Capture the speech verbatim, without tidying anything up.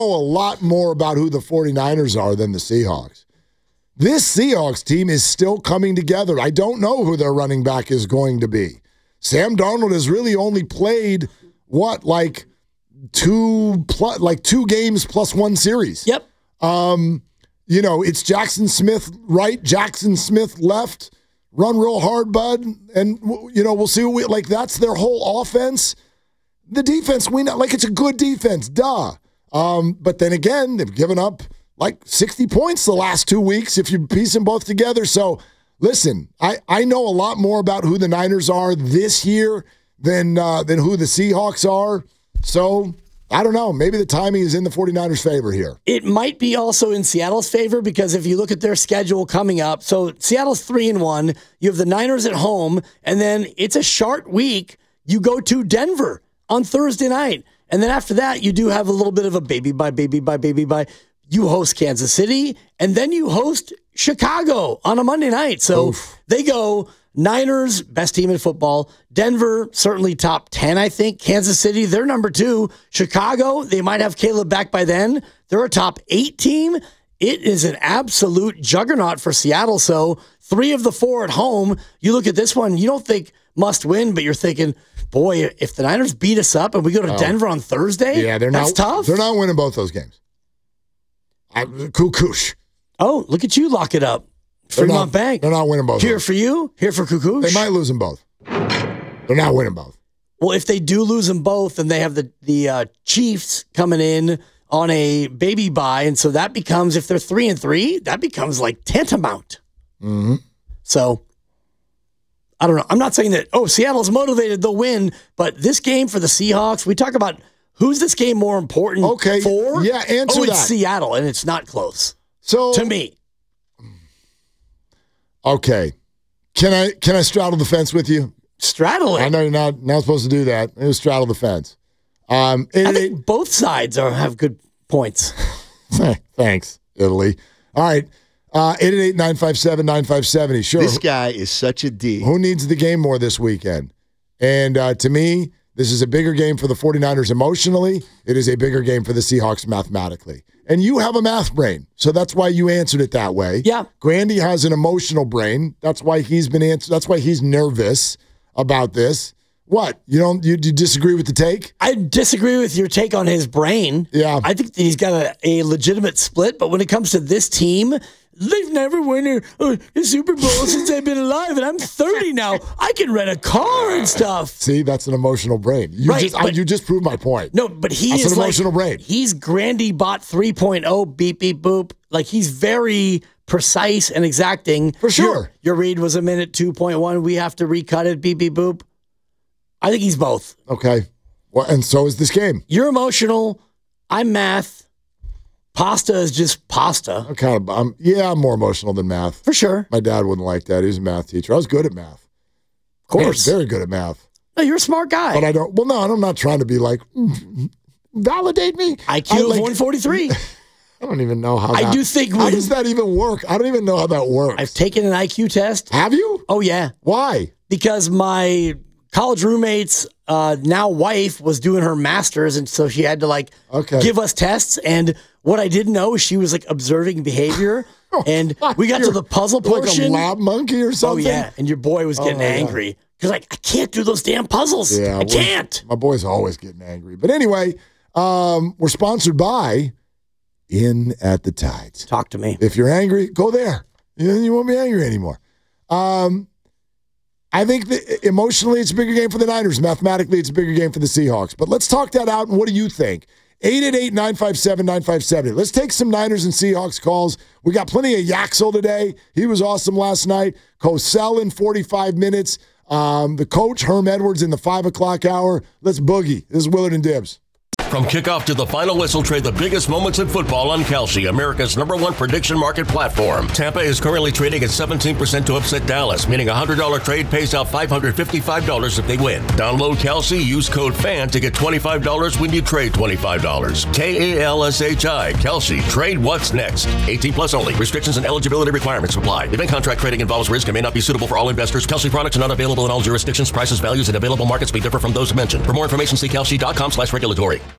know a lot more about who the 49ers are than the Seahawks. This Seahawks team is still coming together. I don't know who their running back is going to be. Sam Darnold has really only played, what, like two plus, like two games plus one series. Yep. Um, you know, it's Jackson Smith right, Jackson Smith left. Run real hard, bud. And, you know, we'll see what we, like, that's their whole offense. The defense, we know, like, it's a good defense, duh. Um, but then again, they've given up like sixty points the last two weeks if you piece them both together. So, listen, I, I know a lot more about who the Niners are this year than uh, than who the Seahawks are. So, I don't know. Maybe the timing is in the 49ers' favor here. It might be also in Seattle's favor because if you look at their schedule coming up, so Seattle's three and one, you have the Niners at home, and then it's a short week. You go to Denver on Thursday night. And then after that, you do have a little bit of a baby by baby by baby by. You host Kansas City, and then you host Chicago on a Monday night. So Oof. They go Niners, best team in football. Denver, certainly top ten, I think. Kansas City, they're number two. Chicago, they might have Caleb back by then. They're a top eight team. It is an absolute juggernaut for Seattle. So three of the four at home. You look at this one, you don't think must win, but you're thinking, boy, if the Niners beat us up and we go to oh. Denver on Thursday, yeah, they're that's not, tough. They're not winning both those games. I, Kukush. Oh, look at you lock it up. Fremont they're not, Bank. They're not winning both. Here for you, here for Kukush. They might lose them both. They're not winning both. Well, if they do lose them both, then they have the, the uh, Chiefs coming in on a baby bye, and so that becomes, if they're three and three, that becomes like tantamount. Mm-hmm. So, I don't know. I'm not saying that, oh, Seattle's motivated, they'll win, but this game for the Seahawks, we talk about who's this game more important okay. for? Yeah, answer oh, it's that. Seattle, and it's not close. So to me. Okay. Can I can I straddle the fence with you? Straddle it. I know you're not, not supposed to do that. It was straddle the fence. Um, it, I think it, both sides are have good points. Thanks, Italy. All right. Uh, eight eight eight, nine five seven, nine five seven zero. Sure. This guy is such a D. Who needs the game more this weekend? And uh, to me, this is a bigger game for the 49ers emotionally. It is a bigger game for the Seahawks mathematically. And you have a math brain, so that's why you answered it that way. Yeah. Grandy has an emotional brain. That's why he's been answer- That's why he's nervous about this. What? You don't? You, you disagree with the take? I disagree with your take on his brain. Yeah. I think that he's got a, a legitimate split, but when it comes to this team, they've never won a, a Super Bowl since I've been alive, and I'm thirty now. I can rent a car and stuff. See, that's an emotional brain. You right, just I, you just proved my point. No, but he that's is an emotional like, brain. He's Grandy Bot three point oh, beep, beep, boop. Like, he's very precise and exacting. For sure. Your, your read was a minute two point one. We have to recut it, beep, beep, boop. I think he's both. Okay. Well, and so is this game. You're emotional. I'm math. Pasta is just pasta. I'm kind of, I'm, yeah, I'm more emotional than math. For sure. My dad wouldn't like that. He was a math teacher. I was good at math. Of course. Very good at math. No, you're a smart guy. But I don't, well, no, I'm not trying to be like, mm, validate me. I Q I, of like, one forty-three. I don't even know how I that, do think. How we, does that even work? I don't even know how that works. I've taken an I Q test. Have you? Oh, yeah. Why? Because my college roommate's uh, now wife was doing her master's, and so she had to like okay. give us tests. And what I didn't know is she was like observing behavior, oh, and we got You're to the puzzle portion. Like a lab monkey or something. Oh yeah, and your boy was getting oh, angry because like I can't do those damn puzzles. Yeah, I can't. My boy's always getting angry. But anyway, um, we're sponsored by In at the Tides. Talk to me. If you're angry, go there. You, you won't be angry anymore. Um. I think that emotionally it's a bigger game for the Niners. Mathematically, it's a bigger game for the Seahawks. But let's talk that out, and what do you think? eight eight eight, nine five seven, nine five seven zero. Let's take some Niners and Seahawks calls. We got plenty of Yaxel today. He was awesome last night. Cosell in forty-five minutes. Um, the coach, Herm Edwards, in the five o'clock hour. Let's boogie. This is Willard and Dibs. From kickoff to the final whistle, trade the biggest moments in football on Kalshi, America's number one prediction market platform. Tampa is currently trading at seventeen percent to upset Dallas, meaning a one hundred dollars trade pays out five hundred fifty-five dollars if they win. Download Kalshi, use code FAN to get twenty-five dollars when you trade twenty-five dollars. K A L S H I, Kalshi. Trade what's next. eighteen plus only. Restrictions and eligibility requirements apply. Event contract trading involves risk and may not be suitable for all investors. Kalshi products are not available in all jurisdictions. Prices, values, and available markets may differ from those mentioned. For more information, see kalshi dot com slash regulatory.